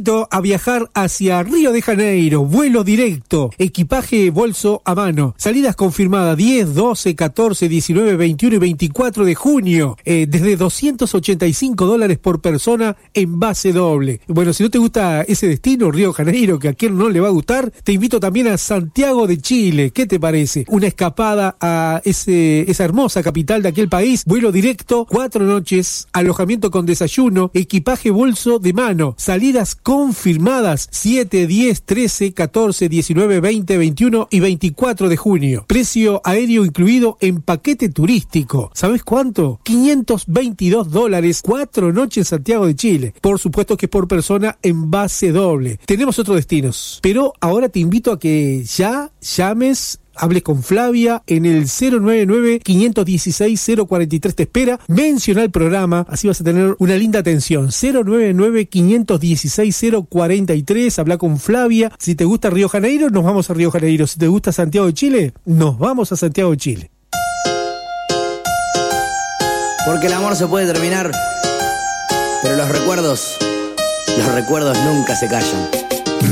invito a viajar hacia Río de Janeiro, vuelo directo, equipaje bolso a mano, salidas confirmadas 10, 12, 14, 19, 21 y 24 de junio, desde $285 por persona en base doble. Bueno, si no te gusta ese destino, Río de Janeiro, que a quien no le va a gustar, te invito también a Santiago de Chile. ¿Qué te parece? Una escapada a esa hermosa capital de aquel país, vuelo directo, 4 noches, alojamiento con desayuno, equipaje bolso de mano, salidas confirmadas 7, 10, 13, 14, 19, 20, 21 y 24 de junio. Precio aéreo incluido en paquete turístico. ¿Sabes cuánto? $522, 4 noches en Santiago de Chile. Por supuesto que es por persona en base doble. Tenemos otros destinos, pero ahora te invito a que ya llames, hables con Flavia en el 099-516-043. Te espera. Menciona el programa, así vas a tener una linda atención. 099-516-043. Habla con Flavia. Si te gusta Río de Janeiro, nos vamos a Río de Janeiro. Si te gusta Santiago de Chile, nos vamos a Santiago de Chile. Porque el amor se puede terminar, pero los recuerdos nunca se callan.